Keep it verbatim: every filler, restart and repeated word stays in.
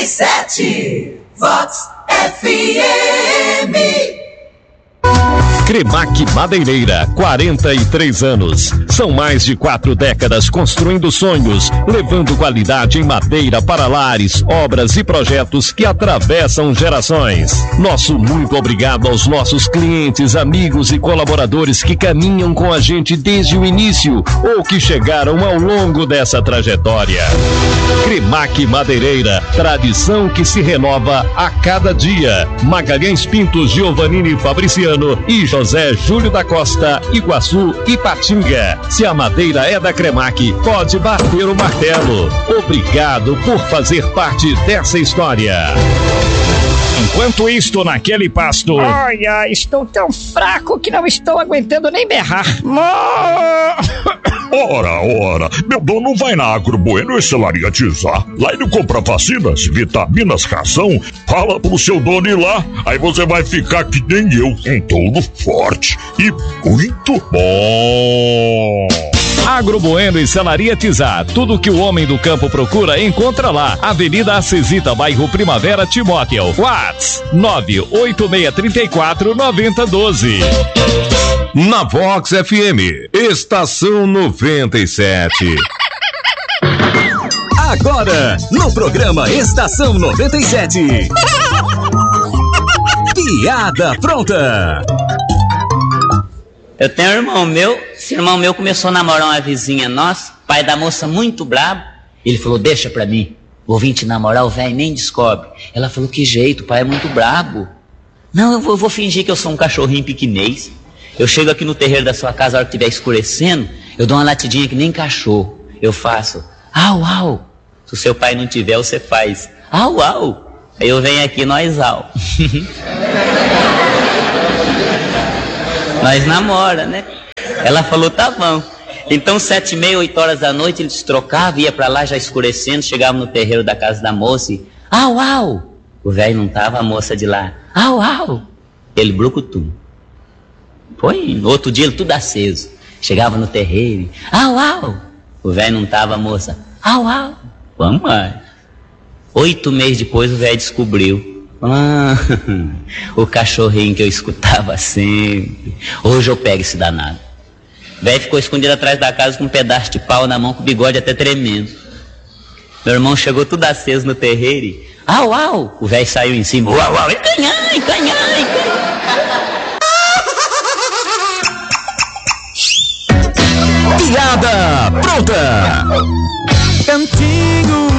e sete, Vox F M. Cremac Madeireira, quarenta e três anos. São mais de quatro décadas construindo sonhos, levando qualidade em madeira para lares, obras e projetos que atravessam gerações. Nosso muito obrigado aos nossos clientes, amigos e colaboradores que caminham com a gente desde o início ou que chegaram ao longo dessa trajetória. Cremac Madeireira, tradição que se renova a cada dia. Magalhães Pinto, Giovannini Fabriciano e José Júlio da Costa, Iguaçu e Patinga. Se a madeira é da Cremac, pode bater o martelo. Obrigado por fazer parte dessa história. Enquanto isto, naquele pasto... Olha, estou tão fraco que não estou aguentando nem berrar. Ora, ora, meu dono vai na Agro Bueno Estelaria Tizá. Lá ele compra vacinas, vitaminas, ração. Fala pro seu dono ir lá, aí você vai ficar que nem eu, um touro forte e muito bom. Agro Bueno e Celaria Tizá. Tudo que o homem do campo procura, encontra lá. Avenida Acesita, bairro Primavera, Timóteo. WhatsApp nove oito seis três quatro nove zero um dois. Na Vox F M, Estação noventa e sete. Agora, no programa Estação noventa e sete. Piada pronta. Eu tenho um irmão meu, esse irmão meu começou a namorar uma vizinha nossa, pai da moça muito brabo. Ele falou, deixa pra mim, vou vir te namorar, o velho nem descobre. Ela falou, que jeito, o pai é muito brabo. Não, eu vou, eu vou fingir que eu sou um cachorrinho pequinês. Eu chego aqui no terreiro da sua casa, a hora que estiver escurecendo, eu dou uma latidinha que nem cachorro. Eu faço, au, au. Se o seu pai não tiver, você faz, au, au. Aí eu venho aqui, nós au. Nós namora, né? Ela falou, tá bom. Então, sete e meia, oito horas da noite, eles trocavam, ia pra lá já escurecendo, chegavam no terreiro da casa da moça e... Au, au! O velho não tava, a moça de lá. Au, au! Ele brucutum. Foi, no outro dia, ele tudo aceso. Chegava no terreiro e... Au, au! O velho não tava, a moça. Au, au! Vamos mais. Oito meses depois, o velho descobriu. Ah, o cachorrinho que eu escutava sempre. Hoje eu pego esse danado. O velho ficou escondido atrás da casa com um pedaço de pau na mão, com o bigode até tremendo. Meu irmão chegou tudo aceso no terreiro e... Au, au! O velho saiu em cima. Uau, uau! Canhai, canhai, Piada pronta. Cantinho